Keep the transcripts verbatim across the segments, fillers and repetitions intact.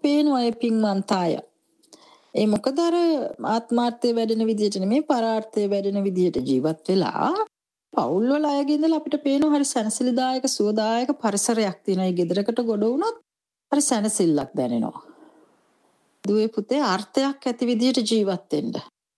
පේනවා ඒ පින්වන්ත අය. ඒ මොකද අර ආත්මාර්ථය වැඩෙන විදිහට නෙමෙයි පරාර්ථය වැඩෙන විදිහට ජීවත් වෙලා පවුල් වල අයගේ ඉඳලා අපිට පේනවා හරි සැනසෙලිදායක සුවදායක පරිසරයක් තියෙනවා. ඒ ගෙදරකට ගොඩ වුණොත් හරි සැනසෙල්ලක් දැනෙනවා. දුවේ පුතේ අර්ථයක් ඇති විදිහට ජීවත් වෙන්න.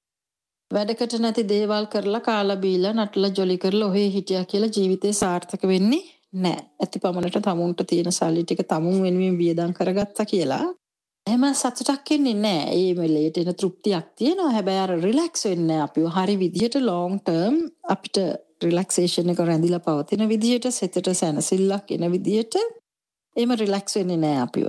වැඩකට නැති දේවල් කරලා කාලා බීලා නටලා ජොලි කරලා ඔහේ හිටියා කියලා ජීවිතේ සාර්ථක වෙන්නේ නැහැ. ඇතිපමණට තමුන්ට තියෙන සල්ලි ටික තමුන් වෙනුවෙන් වියදම් කරගත්තා කියලා එහෙම සතුටක් එන්නේ නැහැ. ඒ වෙලේට එන තෘප්තියක් තියෙනවා. හැබැයි අර රිලැක්ස් වෙන්නේ අපිව හරි විදිහට ලොන්ග් ටර්ම් අපිට රිලැක්සේෂන් එක රැඳිලා පවතින විදිහට සිතට සැනසෙල්ලක් එන විදිහට එහෙම රිලැක්ස් වෙන්නේ නැහැ අපිව.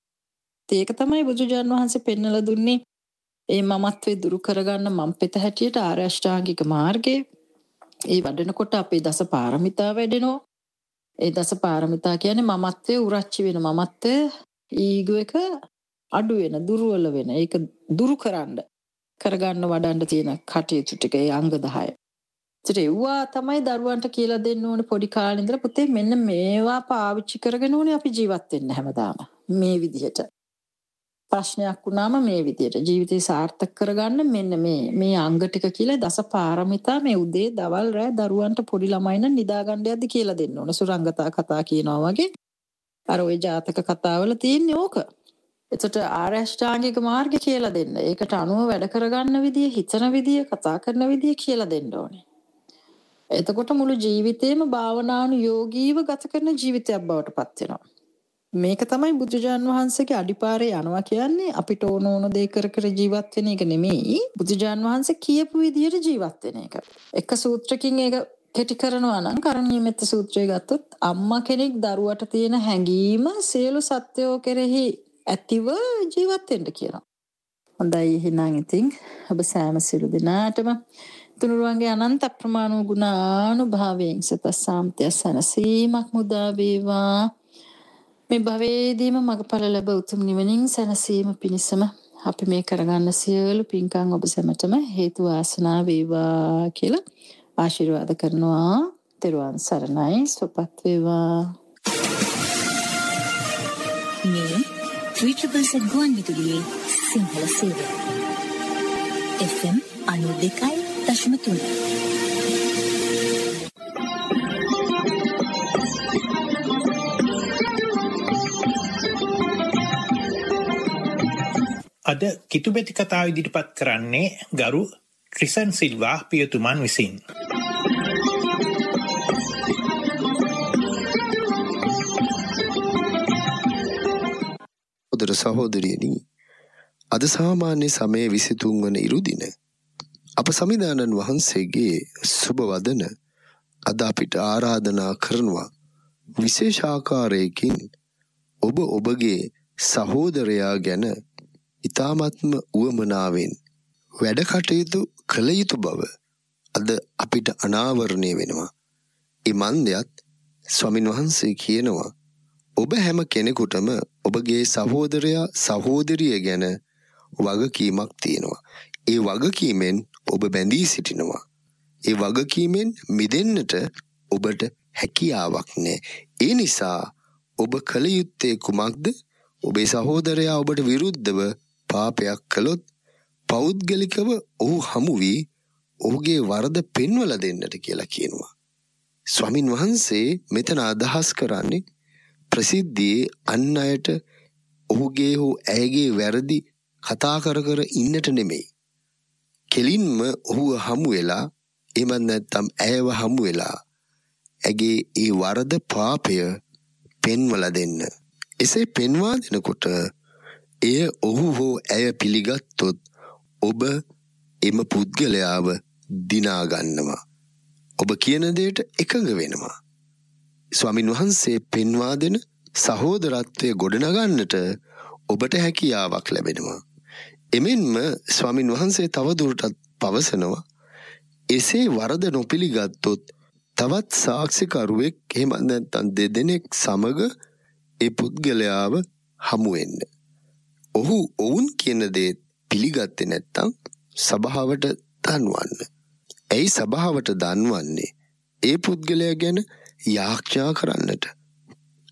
ඒක තමයි බුදුජාන් වහන්සේ පෙන්නලා දුන්නේ. ඒ මමත්වේ දුරු කරගන්න මම් පෙත හැටියට ආර්ය අෂ්ටාංගික මාර්ගයේ ඒ වඩනකොට අපේ දස පාරමිතා වැඩෙනවා. ඒ දස පාරමිතා කියන්නේ මමත්වේ උරච්චි වෙන මමත්වේ ඊගෝ එක අඩු වෙන දුර්වල වෙන ඒක දුරු කරන්න කරගන්න වඩන්න තියෙන කටයුතු ටික ඒ අංග දහය. ඒත් ඒවා තමයි දරුවන්ට කියලා දෙන්න ඕනේ පොඩි කාලේ ඉඳලා පුතේ මෙන්න මේවා පාවිච්චි කරගෙන ඕනේ අපි ජීවත් වෙන්න හැමදාම මේ විදිහට. ප්‍රශ්නයක් වුණාම මේ විදිහට ජීවිතේ සාර්ථක කරගන්න මෙන්න මේ මේ අංග ටික කියලා දස පාරමිතා මේ උදේ දවල් රෑ දරුවන්ට පොඩි ළමයින නිදා ගන්න යද්දි කියලා දෙන්න ඕන. සුරංගතා කතා කියනවා වගේ අර ওই ජාතක කතාවල තියෙන්නේ ඕක. එතකොට ආර්ය අෂ්ටාංගික මාර්ගය කියලා දෙන්න. ඒකට අනුව වැඩ කරගන්න විදිය, හිතන විදිය, කතා කරන විදිය කියලා දෙන්න ඕනේ. එතකොට මුළු ජීවිතේම භාවනානුයෝගීව ගත කරන ජීවිතයක් බවට පත් වෙනවා. මේක තමයි බුදුජාන් වහන්සේගේ අඩිපාරේ යනවා කියන්නේ. අපිට ඕන ඕන දේ කර කර ජීවත් වෙන එක නෙමෙයි. බුදුජාන් වහන්සේ කියපු විදියට ජීවත් වෙන එක. එක සූත්‍රකින් ඒක කෙටි කරනවා නම් කරණීය මෙත්ත සූත්‍රය ගත්තොත් අම්මා කෙනෙක් දරුවට තියෙන හැඟීම සියලු සත්වෝ කෙරෙහි ඇතිව ජීවත් වෙන්න කියනවා. හොඳයි එහෙනම් ඉතින් ඔබ සෑම සිළු දිනාටම තුනුරුවන්ගේ අනන්ත අප්‍රමාණ වූ ගුණානුභාවයෙන් සත සාන්තිය සැනසීමක් මුදා වේවා. මේ භවයේදීම මගඵල ලැබ උතුම් නිවනින් සැනසීම පිණිසම අපි මේ කරගන්න සියලු පින්කම් ඔබ සැමටම හේතු වාසනා වේවා කියලා ආශිර්වාද කරනවා. තෙරුවන් සරණයි. සුවපත් වේවා. මේ ත්‍රිචබල්ස ගුවන් විදුලියේ සිංහල සේවය එෆ් එම් අනූ දෙකයි දශම තුන. අද කිතුබෙති කතාව ඉදිරිපත් කරන්නේ ගරු ට්‍රිසන් සිල්වා පියතුමන් විසින්. සහෝදර සහෝදරියනි, අද සාමාන්‍ය සමයේ විසිතුන් වන ඉරුදින අප සමිදානන් වහන්සේගේ සුබ වදන අද අපිට ආරාධනා කරනවා විශේෂාකාරයකින් ඔබ ඔබගේ සහෝදරයා ගැන ඉතාමත්ම උවමනාවෙන් වැඩ කටයුතු කළ යුතු බව අද අපිට අනාවරණය වෙනවා. ඒ මන්දයත් ස්වාමින් වහන්සේ කියනවා ඔබ හැම කෙනෙකුටම ඔබගේ සහෝදරයා සහෝදරිය ගැන වගකීමක් තියෙනවා. ඒ වගකීමෙන් ඔබ බැඳී සිටිනවා. ඒ වගකීමෙන් මිදෙන්නට ඔබට හැකියාවක් නැහැ. ඒ නිසා ඔබ කළ යුත්තේ කුමක්ද? ඔබේ සහෝදරයා ඔබට විරුද්ධව පාපයක් කළොත් පෞද්ගලිකව ඔහු හමු වී ඔහුගේ වරද පෙන්වලා දෙන්නට කියලා කියනවා. ස්වාමින් වහන්සේ මෙතන අදහස් කරන්නේ ප්‍රසිද්ධියේ අන් අයට ඔහුගේ හෝ ඇයගේ වැරදි කතා කර කර ඉන්නට නෙමෙයි. කෙලින්ම ඔහුව හමු වෙලා එහෙම නැත්නම් ඇයව හමු වෙලා ඇගේ ඒ වරද පාපය පෙන්වලා දෙන්න. එසේ පෙන්වා දෙනකොට එය ඔහු හෝ ඇය පිළිගත්තොත් ඔබ එම පුද්ගලයාව දිනා ගන්නවා. ඔබ කියන දෙයට එකඟ වෙනවා. ස්වාමින් වහන්සේ පෙන්වා දෙන සහෝදරත්වයේ ගොඩනගන්නට ඔබට හැකියාවක් ලැබෙනවා. එමෙන්ම ස්වාමින් වහන්සේ තවදුරටත් පවසනවා එසේ වරද නොපිළිගත්තොත් තවත් සාක්ෂිකරුවෙක් එහෙම නැත්නම් දෙදෙනෙක් සමග ඒ පුද්ගලයාව හමු වෙන්න. ඔහු ඔවුන් කියන දේ පිළිගත්තේ නැත්නම් සභාවට දන්වන්න. ඇයි සභාවට දන්වන්නේ? ඒ පුද්ගලයා ගැන යාඥා කරන්නට.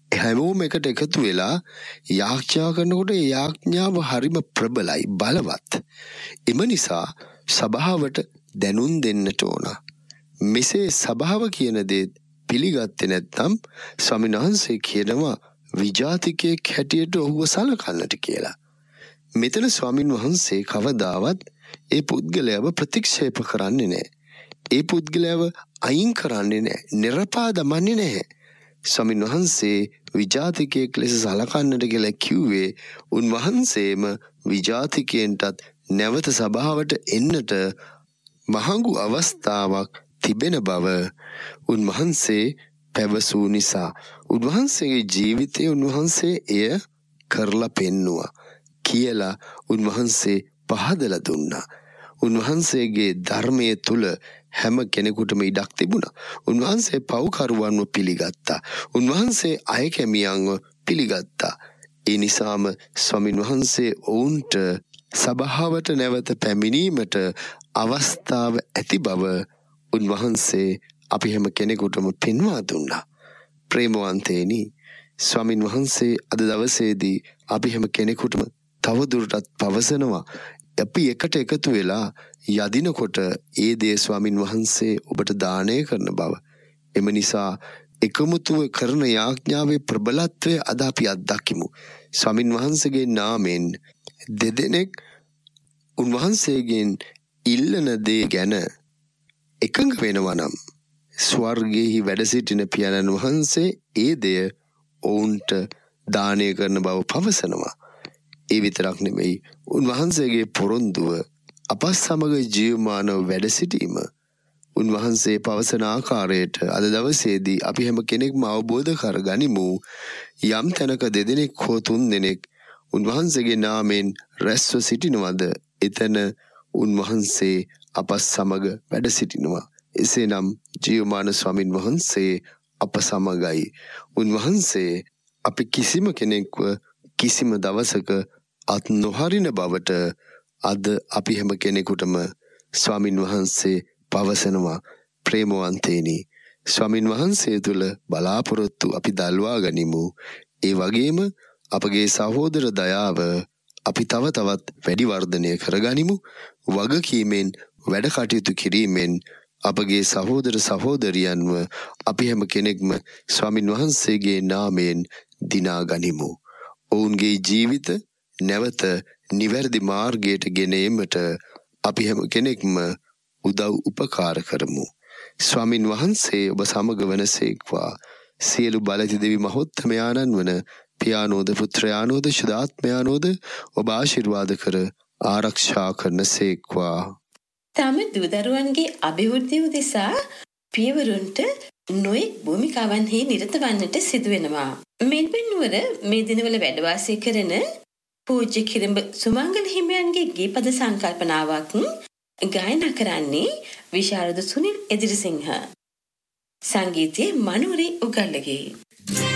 හැමෝම එකට එකතු වෙලා යාඥා කරනකොට ඒ යාඥාව හරිම ප්‍රබලයි බලවත්. එම නිසා සභාවට දැනුම් දෙන්නට ඕන. මෙසේ සභාව කියන දේ පිළිගත්තේ නැත්නම් ස්වාමීන් වහන්සේ කියනවා විජාතිකයෙක් හැටියට ඔහුව සලකන්නට කියලා. මෙතන ස්වාමීන් වහන්සේ කවදාවත් ඒ පුද්ගලයාව ප්‍රතික්ෂේප කරන්නේ නැහැ. ඒ පුද්ගලයාව අයින් කරන්නේ නැහැ. නිර්පා දමන්නේ නැහැ. ස්වාමීන් වහන්සේ විජාතිකයෙක් ලෙස සලකන්නට කියලා කිව්වේ උන්වහන්සේම විජාතිකයන්ටත් නැවත සභාවට එන්නට මහඟු අවස්ථාවක් තිබෙන බව උන්වහන්සේ පැවසූ නිසා උන්වහන්සේගේ ජීවිතය උන්වහන්සේ එය කරලා පෙන්නුවා කියලා උන්වහන්සේ පහදලා දුන්නා. උන්වහන්සේගේ ධර්මයේ තුල හැම කෙනෙකුටම ඉඩක් තිබුණා. උන්වහන්සේ පව්කරුවන්ව පිළිගත්තා. උන්වහන්සේ අයකැමියන්ව පිළිගත්තා. ඒ නිසාම ස්වාමීන් වහන්සේ ඔවුන්ට සභාවට නැවත පැමිණීමට අවස්ථාව ඇති බව උන්වහන්සේ අපි හැම කෙනෙකුටම පෙන්වා දුන්නා. ප්‍රේමවන්තේනි, ස්වාමීන් වහන්සේ අද දවසේදී අපි හැම කෙනෙකුටම තවදුරටත් පවසනවා අපි එකට එකතු වෙලා යදිනකොට ඒ දේ ස්වාමින් වහන්සේ ඔබට දානය කරන බව. එම නිසා එකමුතුව කරන යාඥාවේ ප්‍රබලත්වය අද අපි අත්දකිමු. ස්වාමින් වහන්සේගේ නාමයෙන් දෙදෙනෙක් උන්වහන්සේගෙන් ඉල්ලන දේ ගැන එකඟ වෙනවා නම් ස්වර්ගයේ වැඩ සිටින පියාණන් වහන්සේ ඒ දෙය ඔවුන්ට දානය කරන බව පවසනවා. ඒ විතරක් නෙමෙයි, උන්වහන්සේගේ පොරොන්දුව අප සමග ජීවමානව වැඩ සිටීම උන්වහන්සේ පවසන ආකාරයට අද දවසේදී අපි හැම කෙනෙක්ම අවබෝධ කරගනිමු. යම් තැනක දෙදෙනෙක් හෝ තුන් දෙනෙක් උන්වහන්සේගේ නාමයෙන් රැස්ව සිටිනවද එතන උන්වහන්සේ අප සමග වැඩ සිටිනවා. එසේනම් ජීවමාන ස්වාමින් වහන්සේ අප සමගයි. උන්වහන්සේ අපි කිසිම කෙනෙක්ව කිසිම දවසක අත් නොහරින බවට අද අපි හැම කෙනෙකුටම ස්වාමින් වහන්සේ පවසනවා. ප්‍රේමවන්තේනි, ස්වාමින් වහන්සේ තුල බලාපොරොත්තු අපි දල්වා ගනිමු. ඒ වගේම අපගේ සහෝදර දයාව අපි තව තවත් වැඩි වර්ධනය කරගනිමු. වගකීමෙන් වැඩ කටයුතු කිරීමෙන් අපගේ සහෝදර සහෝදරියන්ව අපි හැම කෙනෙක්ම ස්වාමින් වහන්සේගේ නාමයෙන් දිනා ගනිමු. ඔවුන්ගේ ජීවිත නැවත නිවැරදි මාර්ගයට ගෙන ඒමට අපි හැම කෙනෙක්ම උදව් උපකාර කරමු. ස්වාමින් වහන්සේ ඔබ සමග වනසේක්වා. සියලු බලති දෙවි මහෝත්තමයාණන් වන පියානෝද පුත්‍රයානෝද ශුද්ධාත්මයානෝද ඔබ ආශිර්වාද කර ආරක්ෂා කරනසේක්වා. තම දූදරුවන්ගේ අභිවෘද්ධිය උදෙසා පියවරුන්ට නොයෙක් භූමිකාවන්හි නිරත වන්නට සිදු වෙනවා. මෙල්බන් නුවර මේ දිනවල වැඩ වාසය කරන පූජ්‍ය කිරිඹ සුමංගල හිමියන්ගේ ගීපද සංකල්පනාවක් ගායනා කරන්නේ විශාරද සුනිල් එදිරිසිංහ. සංගීතයේ මනෝරි උගල්ලගේ.